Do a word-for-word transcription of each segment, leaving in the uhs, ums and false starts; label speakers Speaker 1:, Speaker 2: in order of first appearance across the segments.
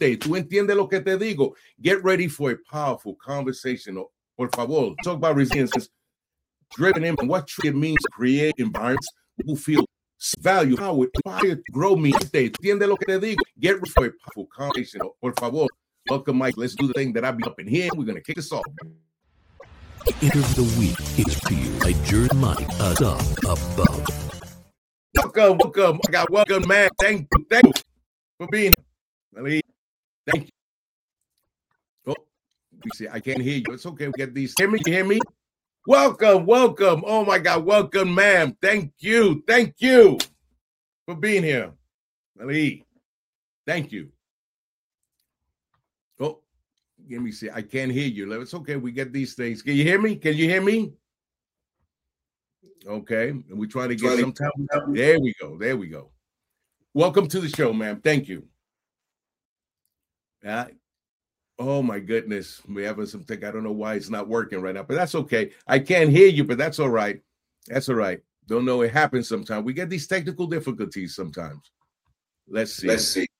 Speaker 1: States. ¿Tú entiendes lo que te digo? Get ready for a powerful conversation. Por favor, talk about resilience, driven in what it means to create environments who feel value, power, inspired to grow me. ¿Entiendes lo que te digo? Get ready for a powerful conversation. Por favor, welcome, Mike. Let's do the thing that I be up in here. We're going to kick this off.
Speaker 2: End of the week is to you by Jeremiah Above Above.
Speaker 1: Welcome, welcome. I got welcome, man. Thank you, thank you for being here. Thank you. Oh, you see, I can't hear you. It's okay. We get these. Hear me? You hear me? Welcome, welcome. Oh my God, welcome, ma'am. Thank you, thank you for being here. Ali, thank you. Oh, let me see. I can't hear you. It's okay. We get these things. Can you hear me? Can you hear me? Okay. And we try to get some time. There we go. There we go. Welcome to the show, ma'am. Thank you. Uh, oh, my goodness. We're having some tech. I don't know why it's not working right now, but that's okay. I can't hear you, but that's all right. That's all right. Don't know. It happens sometimes. We get these technical difficulties sometimes. Let's see.
Speaker 3: Let's see.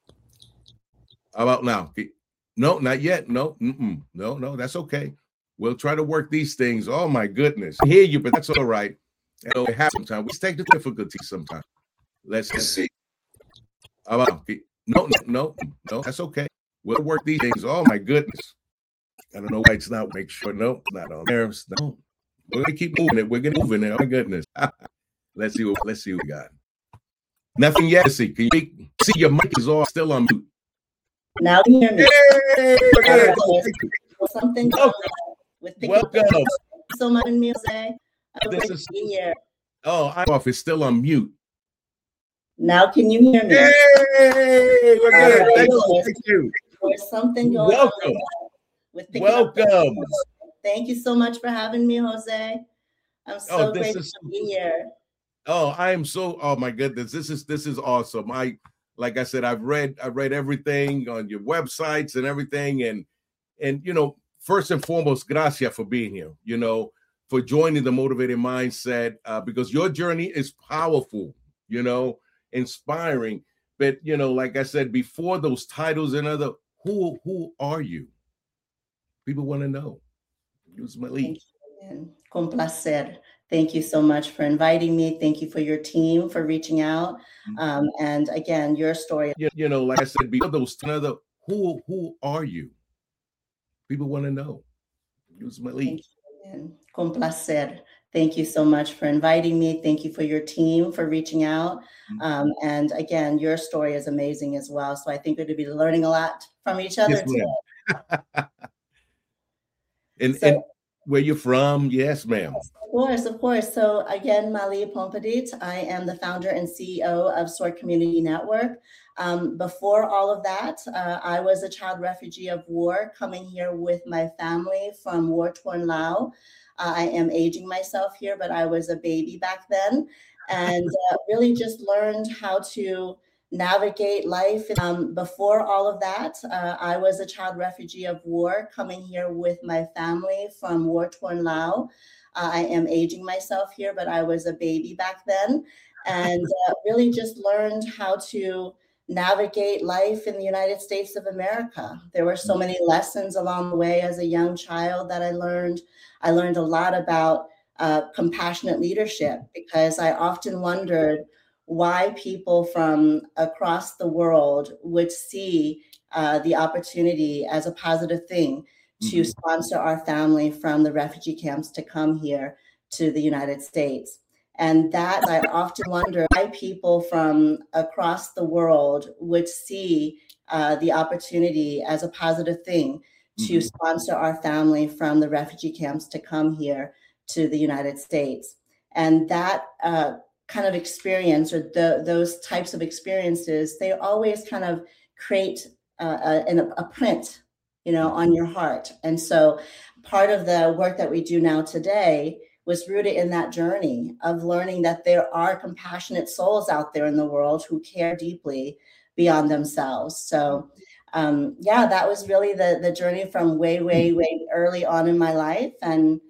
Speaker 1: How about now? No, not yet. No, mm-mm. no, no. That's okay. We'll try to work these things. Oh, my goodness. I hear you, but that's all right. You know, it happens sometimes. We take the difficulties sometimes. Let's, Let's see. How about, no, no, no, no. That's okay. We'll work these things. Oh, my goodness. I don't know why it's not. Make sure. No, not on there. No. We're going to keep moving it. We're going to move it. Oh, my goodness. Let's see what, let's see what we got. Nothing yet. Let's see. Can you see your mic is all still on mute?
Speaker 4: Now you hear me.
Speaker 1: Hey,
Speaker 4: right. Something
Speaker 1: welcome.
Speaker 4: With
Speaker 1: welcome.
Speaker 4: So much in music.
Speaker 1: This is here. Oh, I'm off. It's still on mute.
Speaker 4: Now can you hear me?
Speaker 1: Hey, we're good. Right. Thank you. Thank you.
Speaker 4: There's something going
Speaker 1: welcome.
Speaker 4: on. With
Speaker 1: welcome.
Speaker 4: Thank you so much for having me, Jose. I'm so
Speaker 1: oh,
Speaker 4: grateful
Speaker 1: is,
Speaker 4: to be here.
Speaker 1: Oh, I am so. Oh my goodness, this is this is awesome. I like I said, I've read I read everything on your websites and everything, and and you know. First and foremost, gracias for being here, you know, for joining the Motivated Mindset, uh, because your journey is powerful, you know, inspiring. But, you know, like I said, before those titles and other, who who are you? People want to know. Use my lead.
Speaker 4: Con placer. Thank you so much for inviting me. Thank you for your team for reaching out. Um, and again, your story.
Speaker 1: You, you know, like I said, before those other, who who are you? People want to know. Use my lead.
Speaker 4: Con placer. Thank you so much for inviting me. Thank you for your team for reaching out. Um, and again, your story is amazing as well. So I think we're going to be learning a lot from each other
Speaker 1: yes,
Speaker 4: today.
Speaker 1: and,
Speaker 4: so,
Speaker 1: and where you're from? Yes, ma'am.
Speaker 4: Of course, of course. So again, Mali Pompadit, I am the founder and C E O of SWORD Community Network. Um, before all of that, uh, I was a child refugee of war coming here with my family from war-torn Laos. Uh, I am aging myself here, but I was a baby back then, and uh, really just learned how to navigate life. Um, before all of that, uh, I was a child refugee of war coming here with my family from war-torn Laos. Uh, I am aging myself here, but I was a baby back then, and uh, really just learned how to navigate life in the United States of America. There were so many lessons along the way as a young child that I learned. I learned a lot about uh, compassionate leadership, because I often wondered why people from across the world would see uh, the opportunity as a positive thing to mm-hmm. sponsor our family from the refugee camps to come here to the United States. And that I often wonder why people from across the world would see uh, the opportunity as a positive thing to mm-hmm. sponsor our family from the refugee camps to come here to the United States. And that uh, kind of experience, or the, those types of experiences, they always kind of create uh, a, a print, you know, on your heart. And so part of the work that we do now today was rooted in that journey of learning that there are compassionate souls out there in the world who care deeply beyond themselves. So um, yeah, that was really the, the journey from way, way, way early on in my life. And